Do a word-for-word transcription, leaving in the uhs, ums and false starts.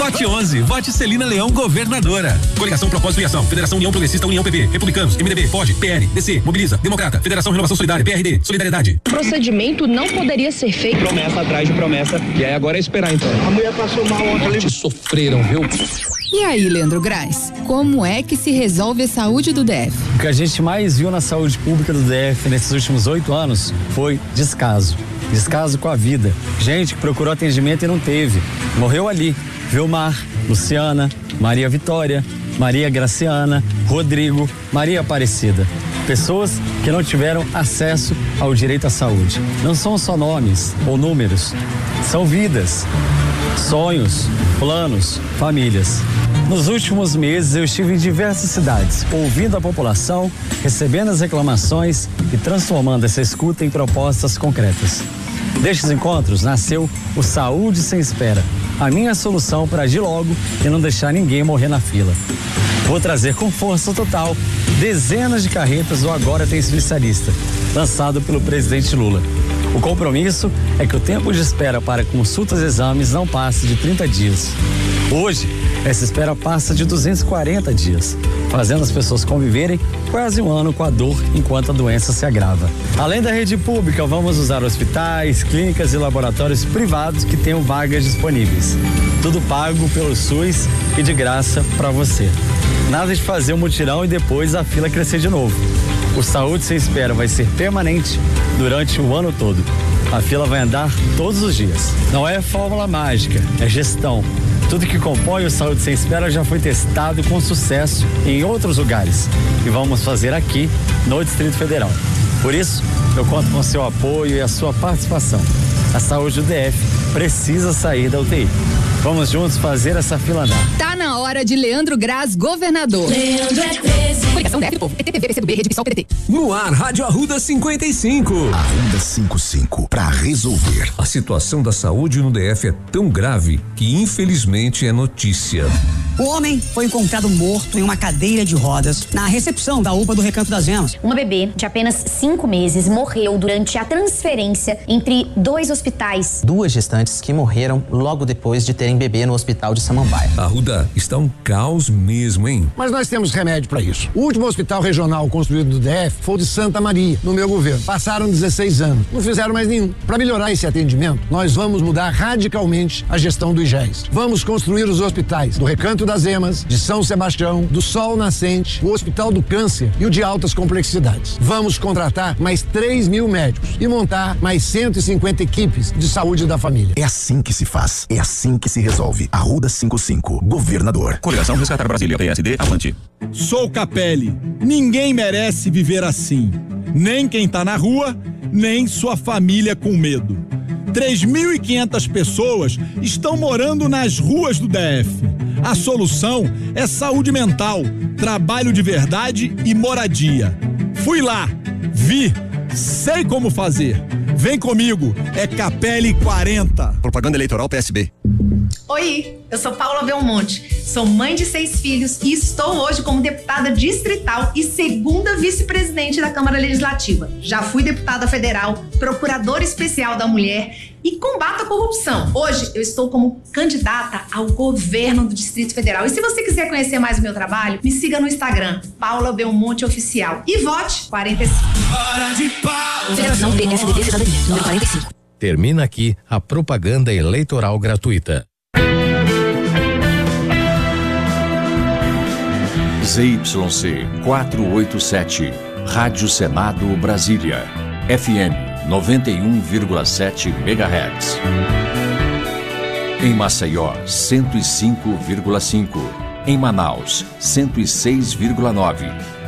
Vote onze, vote Celina Leão, governadora. Coligação Propósito e Ação, Federação União Progressista, União P P, Republicanos, M D B, P O D, P L, D C, Mobiliza, Democrata, Federação Renovação Solidária, P R D, Solidariedade. O procedimento não poderia ser feito. Promessa atrás de promessa, e aí agora é esperar então. A mulher passou mal ontem. Sofreram, viu? E aí, Leandro Graz, como é que se resolve a saúde do D F? O que a gente mais viu na saúde pública do D F nesses últimos oito anos foi descaso. Descaso com a vida. Gente que procurou atendimento e não teve. Morreu ali. Vilmar, Luciana, Maria Vitória, Maria Graciana, Rodrigo, Maria Aparecida. Pessoas que não tiveram acesso ao direito à saúde. Não são só nomes ou números, são vidas, sonhos, planos, famílias. Nos últimos meses eu estive em diversas cidades, ouvindo a população, recebendo as reclamações e transformando essa escuta em propostas concretas. Destes encontros nasceu o Saúde Sem Espera, a minha solução para agir logo e não deixar ninguém morrer na fila. Vou trazer com força total dezenas de carretas do Agora Tem Especialista, lançado pelo presidente Lula. O compromisso é que o tempo de espera para consultas e exames não passe de trinta dias. Hoje, essa espera passa de duzentos e quarenta dias, fazendo as pessoas conviverem quase um ano com a dor enquanto a doença se agrava. Além da rede pública, vamos usar hospitais, clínicas e laboratórios privados que tenham vagas disponíveis. Tudo pago pelo SUS e de graça para você. Nada de fazer um mutirão e depois a fila crescer de novo. O Saúde Sem Espera vai ser permanente durante o ano todo. A fila vai andar todos os dias. Não é fórmula mágica, é gestão. Tudo que compõe o Saúde Sem Espera já foi testado com sucesso em outros lugares e vamos fazer aqui no Distrito Federal. Por isso, eu conto com seu apoio e a sua participação. A saúde do D F precisa sair da U T I. Vamos juntos fazer essa fila andar. Tá na hora de Leandro Graz, governador. Leandro é treze. Coligação D F do Povo, P T T V, P C do B, Rede Pissol, P T T. No ar, Rádio Arruda cinquenta e cinco. Arruda cinquenta e cinco, pra resolver. A situação da saúde no D F é tão grave que infelizmente é notícia. O homem foi encontrado morto em uma cadeira de rodas na recepção da U P A do Recanto das Emas. Uma bebê de apenas cinco meses morreu durante a transferência entre dois hospitais. Duas gestantes que morreram logo depois de terem bebê no hospital de Samambaia. Arruda, está um caos mesmo, hein? Mas nós temos remédio para isso. O último hospital regional construído do D F foi o de Santa Maria, no meu governo. Passaram dezesseis anos, não fizeram mais nenhum. Para melhorar esse atendimento, nós vamos mudar radicalmente a gestão do I G E S. Vamos construir os hospitais do Recanto das Emas, de São Sebastião, do Sol Nascente, o Hospital do Câncer e o de Altas Complexidades. Vamos contratar mais três mil médicos e montar mais cento e cinquenta equipes de saúde da família. É assim que se faz, é assim que se resolve. Arruda cinquenta e cinco, governador. Coligação Resgatar Brasília, P S D, avante. Sou Capelli. Ninguém merece viver assim. Nem quem tá na rua, nem sua família com medo. três mil e quinhentas pessoas estão morando nas ruas do D F. A solução é saúde mental, trabalho de verdade e moradia. Fui lá, vi, sei como fazer. Vem comigo, é Capelli quarenta. Propaganda eleitoral P S B. Oi, eu sou Paula Belmonte, sou mãe de seis filhos e estou hoje como deputada distrital e segunda vice-presidente da Câmara Legislativa. Já fui deputada federal, procuradora especial da mulher e combato a corrupção. Hoje eu estou como candidata ao governo do Distrito Federal. E se você quiser conhecer mais o meu trabalho, me siga no Instagram, Paula Belmonte Oficial. E vote quarenta e cinco. Hora de Paula. Federação P S D B Cidadania, número quarenta e cinco. Termina aqui a propaganda eleitoral gratuita. Z Y C quatrocentos e oitenta e sete, Rádio Senado Brasília, F M noventa e um vírgula sete megahertz. Em Maceió, cento e cinco vírgula cinco. Em Manaus, cento e seis vírgula nove.